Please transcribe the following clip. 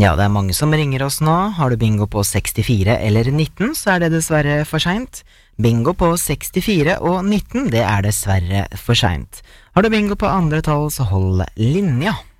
Ja, det mange som ringer oss nå. Har du bingo på 64 eller 19, så det dessverre for sent. Bingo på 64 og 19, det dessverre for sent. Har du bingo på andre tall, så hold linja.